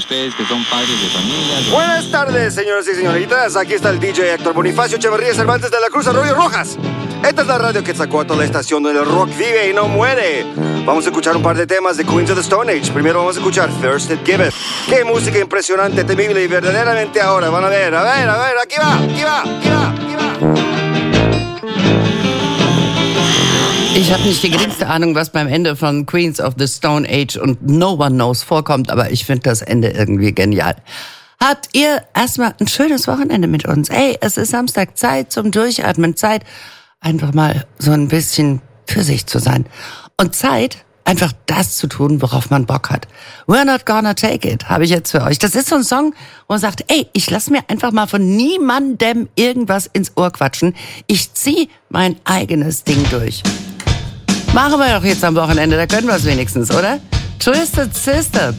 ustedes que son padres de familia. Buenas tardes, señoras y señoritas. Aquí está el DJ Héctor Bonifacio Echeverría Cervantes de la Cruz Arroyo Rojas. Esta es la radio Quetzalcóatl, la estación donde el rock vive y no muere. Vamos a escuchar un par de temas de Queens of the Stone Age. Primero vamos a escuchar Thirsted Giveth. Qué música impresionante, temible y verdaderamente ahora. Van a ver, aquí va. Ich habe nicht die geringste Ahnung, was beim Ende von Queens of the Stone Age und No One Knows vorkommt, aber ich finde das Ende irgendwie genial. Habt ihr erstmal ein schönes Wochenende mit uns? Ey, es ist Samstag, Zeit zum Durchatmen, Zeit einfach mal so ein bisschen für sich zu sein. Und Zeit, einfach das zu tun, worauf man Bock hat. We're Not Gonna Take It, habe ich jetzt für euch. Das ist so ein Song, wo man sagt, ey, ich lass mir einfach mal von niemandem irgendwas ins Ohr quatschen. Ich zieh mein eigenes Ding durch. Machen wir doch jetzt am Wochenende, da können wir es wenigstens, oder? Twisted Sister,